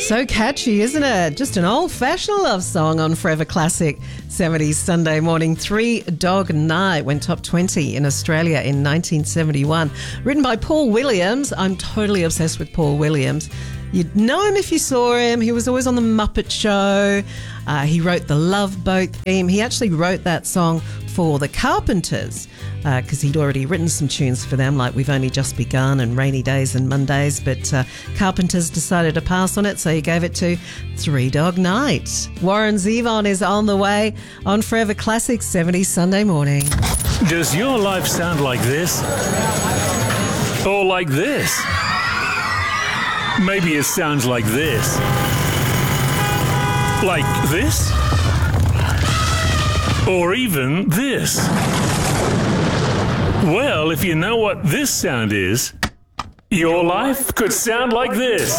So catchy, isn't it? Just an old-fashioned love song on Forever Classic 70s Sunday morning. Three Dog Night went top 20 in Australia in 1971. Written by Paul Williams. I'm totally obsessed with Paul Williams. You'd know him if you saw him. He was always on The Muppet Show. He wrote the Love Boat theme. He actually wrote that song for the Carpenters because he'd already written some tunes for them, like We've Only Just Begun and Rainy Days and Mondays, but Carpenters decided to pass on it, so he gave it to Three Dog Night. Warren Zevon is on the way on Forever Classic 70 Sunday morning. Does your life sound like this? Or like this? Maybe it sounds like this. Like this? Or even this? Well, if you know what this sound is, your life could sound like this.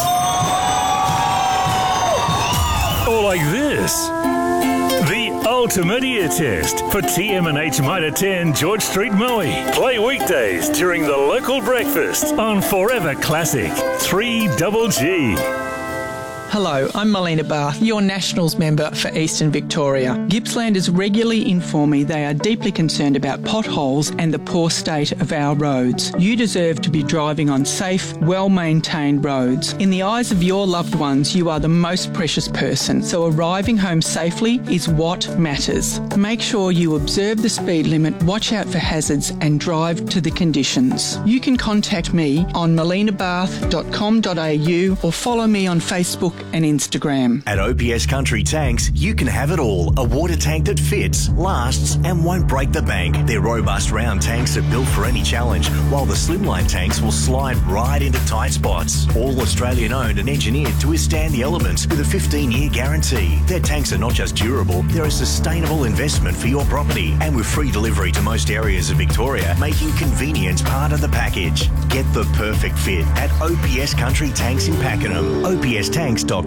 Or like this. The ultimate ear test for TM&H Mitre 10 George Street, Maui. Play weekdays during the local breakfast on Forever Classic 3GG. Hello, I'm Melina Barth, your Nationals member for Eastern Victoria. Gippslanders regularly inform me they are deeply concerned about potholes and the poor state of our roads. You deserve to be driving on safe, well-maintained roads. In the eyes of your loved ones, you are the most precious person, so arriving home safely is what matters. Make sure you observe the speed limit, watch out for hazards and drive to the conditions. You can contact me on melinabarth.com.au or follow me on Facebook and Instagram. At OPS Country Tanks, you can have it all. A water tank that fits, lasts and won't break the bank. Their robust round tanks are built for any challenge, while the slimline tanks will slide right into tight spots. All Australian owned and engineered to withstand the elements with a 15-year guarantee. Their tanks are not just durable, they're a sustainable investment for your property. And with free delivery to most areas of Victoria, making convenience part of the package. Get the perfect fit at OPS Country Tanks in Pakenham. opstanks.com.au.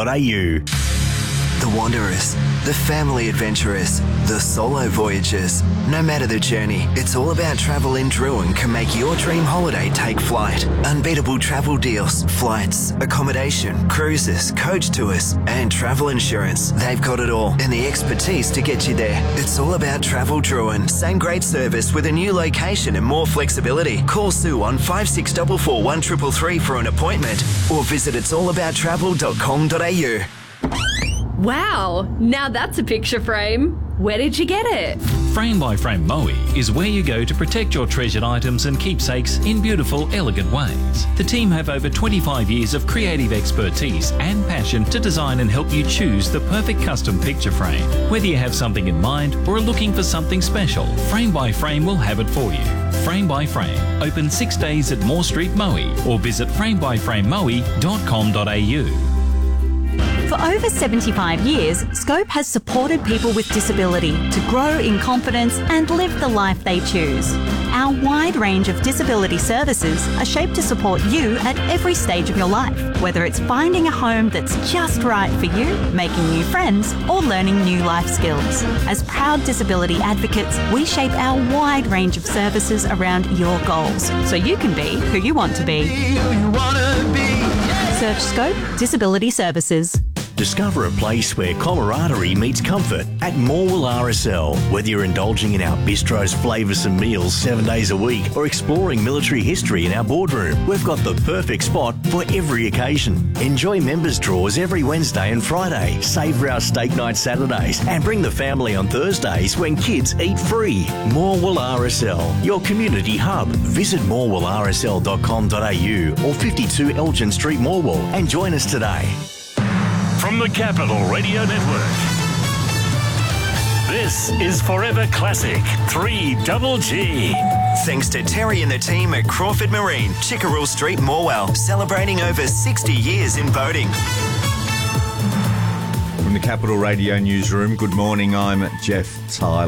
The wanderers, the family adventurers, the solo voyagers. No matter the journey, it's all about travel in Druin can make your dream holiday take flight. Unbeatable travel deals, flights, accommodation, cruises, coach tours, and travel insurance. They've got it all and the expertise to get you there. It's all about Travel Druin. Same great service with a new location and more flexibility. Call Sue on 5644 1333 for an appointment or visit it'sallabouttravel.com.au. Wow, now that's a picture frame. Where did you get it? Frame by Frame Maui is where you go to protect your treasured items and keepsakes in beautiful, elegant ways. The team have over 25 years of creative expertise and passion to design and help you choose the perfect custom picture frame. Whether you have something in mind or are looking for something special, Frame by Frame will have it for you. Frame by Frame, open 6 days at Moore Street, Maui, or visit framebyframemaui.com.au. For over 75 years, Scope has supported people with disability to grow in confidence and live the life they choose. Our wide range of disability services are shaped to support you at every stage of your life, whether it's finding a home that's just right for you, making new friends, or learning new life skills. As proud disability advocates, we shape our wide range of services around your goals, so you can be who you want to be. Search Scope Disability Services. Discover a place where camaraderie meets comfort at Morwell RSL. Whether you're indulging in our bistro's flavoursome meals 7 days a week or exploring military history in our boardroom, we've got the perfect spot for every occasion. Enjoy members' draws every Wednesday and Friday, savour our steak night Saturdays and bring the family on Thursdays when kids eat free. Morwell RSL, your community hub. Visit morwellrsl.com.au or 52 Elgin Street, Morwell and join us today. From the Capital Radio Network, this is Forever Classic 3GG. Thanks to Terry and the team at Crawford Marine, Chickerell Street, Morwell, celebrating over 60 years in boating. From the Capital Radio Newsroom, good morning, I'm Jeff Tyler.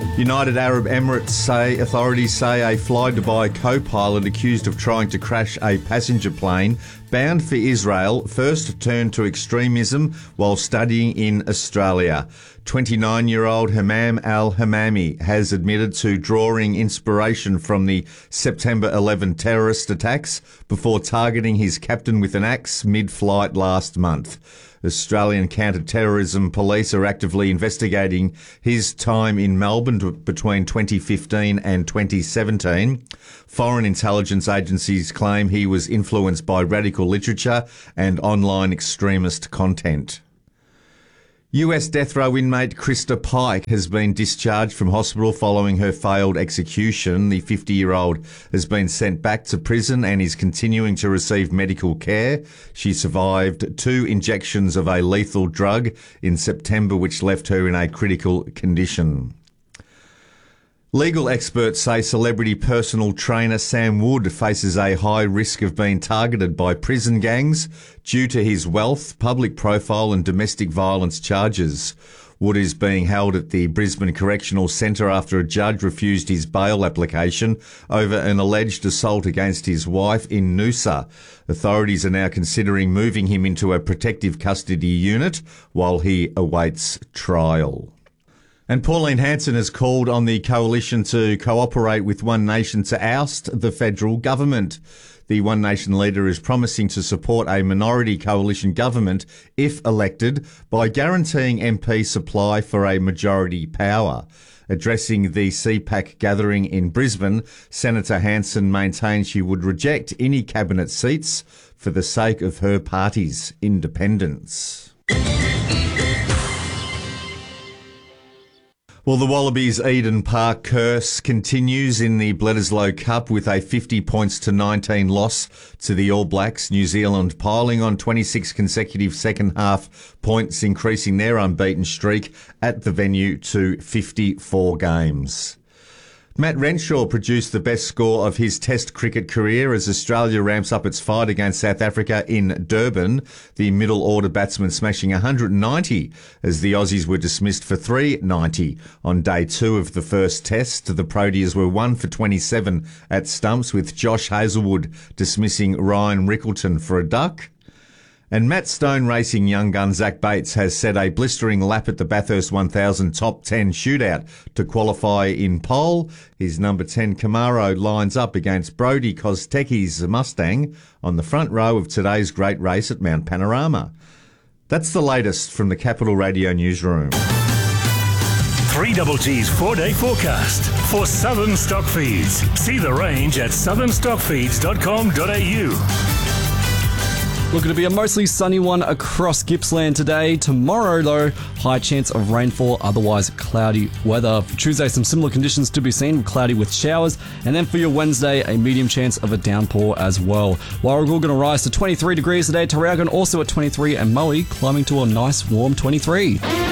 United Arab Emirates authorities say a Fly Dubai co-pilot accused of trying to crash a passenger plane bound for Israel first turned to extremism while studying in Australia. 29-year-old Hammam al-Hammami has admitted to drawing inspiration from the September 11 terrorist attacks before targeting his captain with an axe mid-flight last month. Australian counter-terrorism police are actively investigating his time in Melbourne between 2015 and 2017. Foreign intelligence agencies claim he was influenced by radical literature and online extremist content. US death row inmate Krista Pike has been discharged from hospital following her failed execution. The 50-year-old has been sent back to prison and is continuing to receive medical care. She survived 2 injections of a lethal drug in September, which left her in a critical condition. Legal experts say celebrity personal trainer Sam Wood faces a high risk of being targeted by prison gangs due to his wealth, public profile and domestic violence charges. Wood is being held at the Brisbane Correctional Centre after a judge refused his bail application over an alleged assault against his wife in Noosa. Authorities are now considering moving him into a protective custody unit while he awaits trial. And Pauline Hanson has called on the coalition to cooperate with One Nation to oust the federal government. The One Nation leader is promising to support a minority coalition government if elected by guaranteeing MP supply for a majority power. Addressing the CPAC gathering in Brisbane, Senator Hanson maintained she would reject any cabinet seats for the sake of her party's independence. Well, the Wallabies' Eden Park curse continues in the Bledisloe Cup with a 50-19 loss to the All Blacks. New Zealand piling on 26 consecutive second-half points, increasing their unbeaten streak at the venue to 54 games. Matt Renshaw produced the best score of his Test cricket career as Australia ramps up its fight against South Africa in Durban. The middle order batsman smashing 190 as the Aussies were dismissed for 390 on day 2 of the first Test. The Proteas were 1 for 27 at stumps, with Josh Hazlewood dismissing Ryan Rickleton for a duck. And Matt Stone Racing young gun Zach Bates has set a blistering lap at the Bathurst 1000 top 10 shootout to qualify in pole. His number 10 Camaro lines up against Brody Kostecki's Mustang on the front row of today's great race at Mount Panorama. That's the latest from the Capital Radio newsroom. 3GG's 4-day forecast for Southern Stockfeeds. See the range at southernstockfeeds.com.au. Looking to be a mostly sunny one across Gippsland today. Tomorrow, though, high chance of rainfall, otherwise cloudy weather. For Tuesday, some similar conditions to be seen, cloudy with showers. And then for your Wednesday, a medium chance of a downpour as well. Warragul going to rise to 23 degrees today. Tarragona also at 23, and Moe climbing to a nice warm 23.